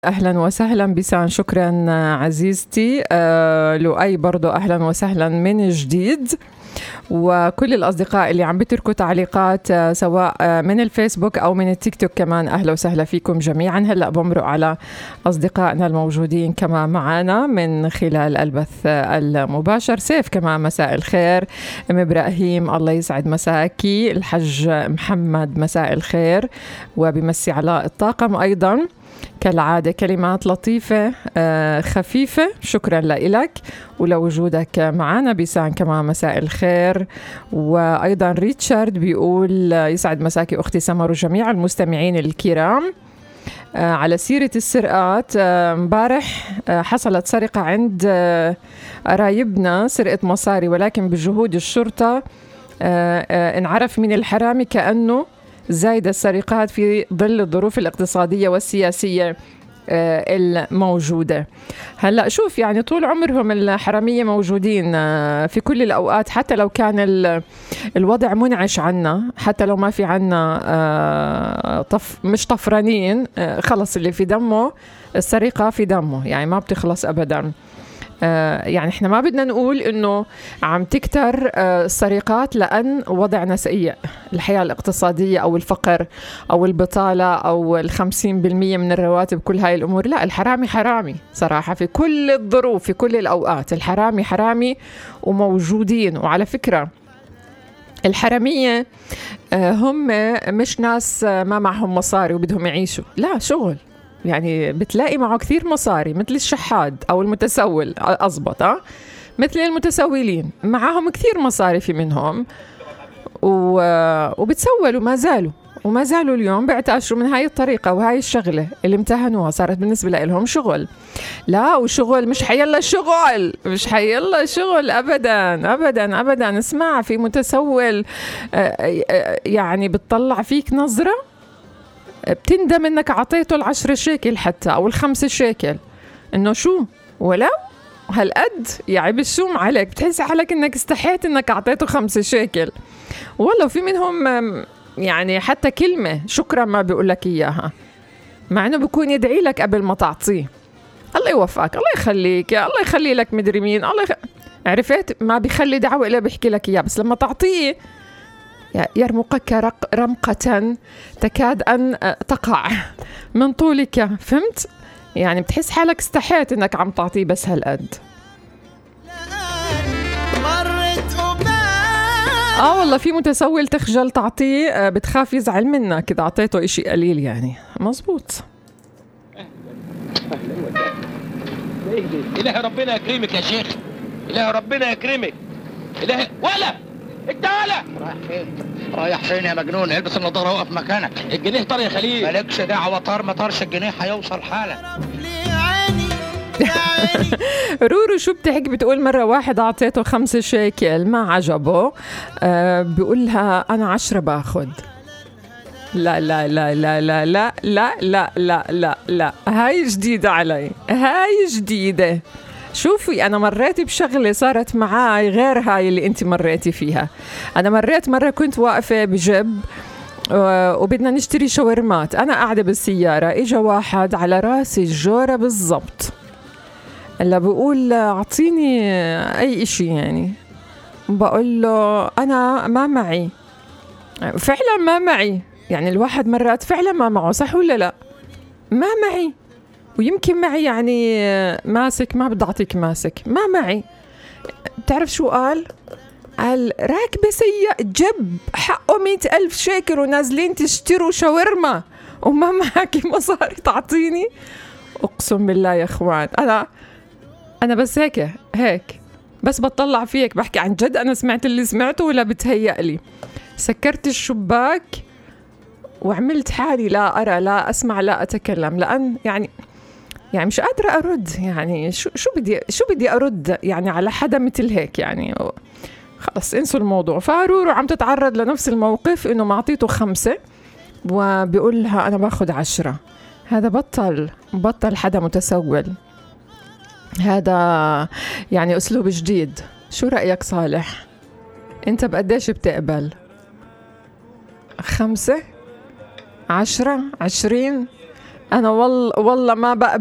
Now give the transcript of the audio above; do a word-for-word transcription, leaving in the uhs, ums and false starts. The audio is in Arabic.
أهلا وسهلا بسان، شكرا عزيزتي. آه لؤي برضو أهلا وسهلا من جديد، وكل الأصدقاء اللي عم بتركوا تعليقات آه سواء آه من الفيسبوك أو من التيك توك كمان أهلا وسهلا فيكم جميعا. هلأ بمرق على أصدقائنا الموجودين كمان معنا من خلال البث المباشر. سيف كمان مساء الخير، أم إبراهيم الله يسعد مساكي، الحج محمد مساء الخير وبمسي على الطاقم أيضا كالعادة، كلمات لطيفة آه خفيفة، شكرا لك ولوجودك معنا. بيسان كمان مساء الخير، وأيضا ريتشارد بيقول يسعد مساكي أختي سمر وجميع المستمعين الكرام. آه على سيرة السرقات، امبارح آه آه حصلت سرقة عند آه قرايبنا، سرقة مصاري، ولكن بجهود الشرطة آه آه انعرف من الحرامي كأنه زايدة السرقات في ظل الظروف الاقتصادية والسياسية الموجودة. هلأ شوف، يعني طول عمرهم الحرامية موجودين في كل الأوقات، حتى لو كان الوضع منعش عنا، حتى لو ما في عنا طف مش طفرانين، خلص اللي في دمه السرقة في دمه، يعني ما بتخلص أبداً. آه يعني احنا ما بدنا نقول انه عم تكتر آه السرقات لان وضعنا سيء، الحياة الاقتصادية او الفقر او البطالة او الخمسين بالمية من الرواتب، كل هاي الامور. لا، الحرامي حرامي صراحة في كل الظروف في كل الاوقات، الحرامي حرامي وموجودين. وعلى فكرة الحرامية آه هم مش ناس آه ما معهم مصاري وبدهم يعيشوا، لا، شغل، يعني بتلاقي معه كثير مصاري مثل الشحاد أو المتسول، أضبط أه مثل المتسولين معهم كثير مصاري في منهم وبتسولوا ما زالوا وما زالوا اليوم بيعتاشروا من هاي الطريقة وهاي الشغلة اللي امتهنوها، صارت بالنسبة لهم شغل. لا، وشغل مش حيلا شغل، مش حيلا شغل أبدا أبدا أبدا. اسمع، في متسول يعني بتطلع فيك نظرة بتندم انك عطيته العشرة شيكل حتى او الخمسة شيكل، انه شو ولو هالقد يعني بالشوم عليك، بتحس حالك انك استحيت انك عطيته خمسة شيكل. والله في منهم يعني حتى كلمة شكرا ما بيقول لك اياها، مع انه بيكون يدعي لك قبل ما تعطيه، الله يوفقك، الله يخليك، يا الله يخلي لك مدري مين، الله يخ... عرفت، ما بيخلي دعوة الا بيحكي لك اياه، بس لما تعطيه يرمقك رمقة تكاد أن تقع من طولك، فهمت؟ يعني بتحس حالك استحيت إنك عم تعطيه بس هالقد. آه والله في متسول تخجل تعطيه، بتخاف يزعل منك إذا عطيته إشي قليل، يعني مزبوط. إله ربنا يكرمك يا شيخ، إله ربنا يكرمك، إله ولا التالة. رايح فين؟ رايح فين يا مجنون؟ البس النضاره وقف مكانك. الجنيه طار يا خليل. مالكش دعوه، طار ما طارش الجنيه هيوصل حالا. رورو شو بتحكي؟ بتقول مرة واحد أعطيته خمسة شيكل ما عجبه، آه بيقولها أنا عشرة باخد. لا لا لا لا لا لا لا لا لا لا لا هاي جديدة علي، هاي جديدة. شوفي، أنا مريت بشغلة صارت معاي غير هاي اللي أنت مريتي فيها. أنا مريت مرة كنت واقفة بجب وبدنا نشتري شاورمات، أنا قاعدة بالسيارة، إجا واحد على راسي الجورة بالضبط، اللي بقول أعطيني أي إشي، يعني بقول له أنا ما معي، فعلا ما معي، يعني الواحد مرات فعلا ما معه، صح ولا لا؟ ما معي، ويمكن معي يعني ماسك، ما بدي أعطيك ماسك، ما معي. بتعرف شو قال؟ قال راكبة سيارة جب حقه مئة ألف شيكل ونازلين تشتروا شاورما وما معك مصاري تعطيني. أقسم بالله يا أخوان، أنا أنا بس هيك هيك بس بطلع فيك بحكي عن جد، أنا سمعت اللي سمعته ولا بتهيأ لي؟ سكرت الشباك وعملت حالي لا أرى لا أسمع لا أتكلم، لأن يعني يعني مش قادرة أرد، يعني شو شو بدي شو بدي أرد يعني على حدا مثل هيك، يعني خلص انسوا الموضوع. فارورو عم تتعرض لنفس الموقف، إنه معطيته خمسة وبيقول لها أنا باخد عشرة. هذا بطل بطل حدا متسول، هذا يعني أسلوب جديد. شو رأيك صالح؟ أنت بقديش بتقبل؟ خمسة؟ عشرة؟ عشرين؟ أنا والله والله ما بقى